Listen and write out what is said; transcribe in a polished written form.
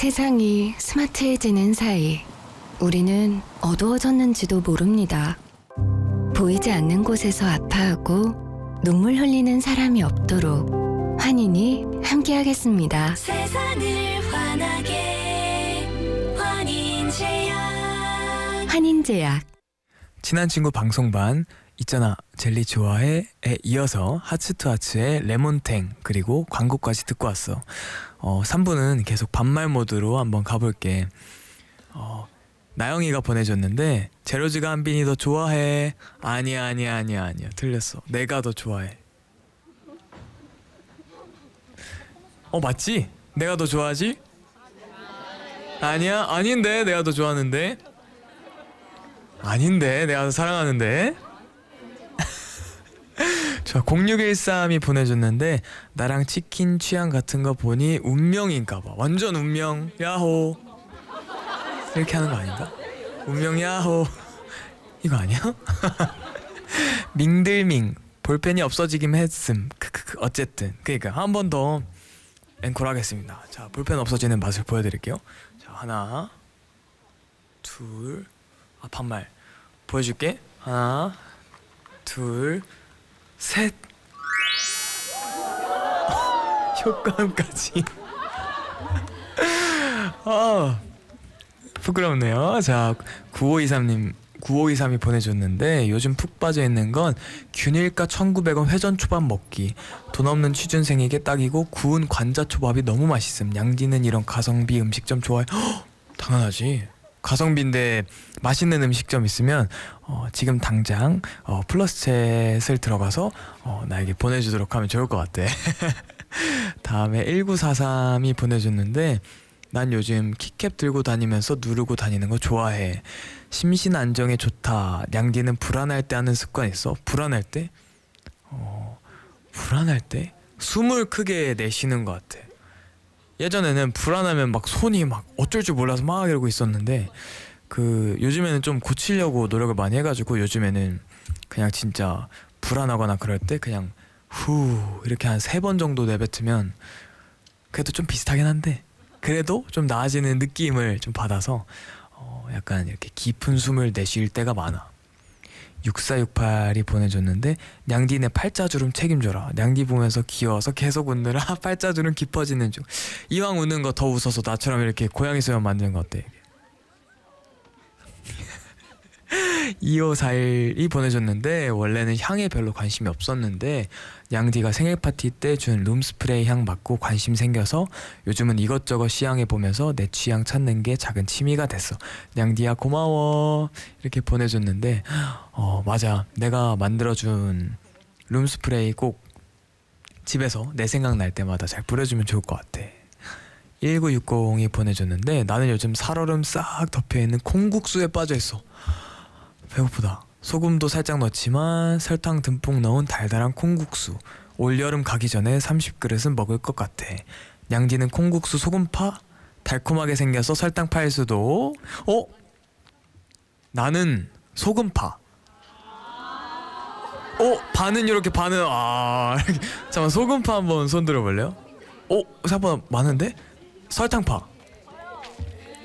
세상이 스마트해지는 사이 우리는 어두워졌는지도 모릅니다. 보이지 않는 곳에서 아파하고 눈물 흘리는 사람이 없도록 환인이 함께하겠습니다. 세상을 환하게 환인제약. 환인제약. 친한 친구 방송반 있잖아 젤리 좋아해에 이어서 하츠 투 하츠의 레몬탱 그리고 광고까지 듣고 왔어. 3부는 계속 반말 모드로 한번 가볼게. 나영이가 보내줬는데 제로즈가 한빈이 더 좋아해. 아니야 틀렸어. 내가 더 좋아해. 맞지? 내가 더 좋아하지? 아니야? 아닌데 내가 더 좋아하는데? 아닌데 내가 더 사랑하는데? 자, 0613이 보내줬는데 나랑 치킨 취향 같은 거 보니 운명인가봐. 완전 운명. 야호. 이렇게 하는 거 아닌가? 운명 야호. 이거 아니야? 밍들밍 볼펜이 없어지긴 했음. 어쨌든 그러니까 한 번 더 앵콜 하겠습니다. 자, 볼펜 없어지는 맛을 보여드릴게요. 자, 하나 둘 반말 보여줄게. 하나 둘 셋. 효과음까지. 부끄럽네요. 자, 9523이 보내줬는데 요즘 푹 빠져있는 건 균일가 1900원 회전 초밥 먹기. 돈 없는 취준생에게 딱이고 구운 관자초밥이 너무 맛있음. 양디는 이런 가성비 음식점 좋아해? 당연하지. 가성비인데 맛있는 음식점 있으면 지금 당장 플러스챗을 들어가서 나에게 보내주도록 하면 좋을 것 같아. 다음에 1943이 보내줬는데 난 요즘 키캡 들고 다니면서 누르고 다니는 거 좋아해. 심신 안정에 좋다. 양디는 불안할 때 하는 습관 있어? 불안할 때? 불안할 때? 숨을 크게 내쉬는 것 같아. 예전에는 불안하면 막 손이 막 어쩔 줄 몰라서 막 이러고 있었는데 요즘에는 좀 고치려고 노력을 많이 해가지고 요즘에는 그냥 진짜 불안하거나 그럴 때 그냥 후 이렇게 한 3번 정도 내뱉으면 그래도 좀 비슷하긴 한데 그래도 좀 나아지는 느낌을 좀 받아서 약간 이렇게 깊은 숨을 내쉴 때가 많아. 6468이 보내줬는데 냥디네 팔자주름 책임져라. 냥디 보면서 귀여워서 계속 웃느라 팔자주름 깊어지는 중. 이왕 웃는 거 더 웃어서 나처럼 이렇게 고양이 수염 만드는 거 어때? 2541이 보내줬는데 원래는 향에 별로 관심이 없었는데 냥디가 생일 파티 때 준 룸스프레이 향 맡고 관심 생겨서 요즘은 이것저것 시향해보면서 내 취향 찾는 게 작은 취미가 됐어. 냥디야 고마워. 이렇게 보내줬는데 맞아. 내가 만들어준 룸스프레이 꼭 집에서 내 생각 날 때마다 잘 뿌려주면 좋을 것 같아. 1960이 보내줬는데 나는 요즘 살얼음 싹 덮여있는 콩국수에 빠져있어. 배고프다. 소금도 살짝 넣지만 설탕 듬뿍 넣은 달달한 콩국수. 올여름 가기 전에 30그릇은 먹을 것 같아. 냥디는 콩국수 소금파? 달콤하게 생겨서 설탕파일 수도. 나는 소금파. 반은 이렇게 반은 이렇게. 잠깐만 소금파 한번 손 들어볼래요? 생각보다 많은데? 설탕파.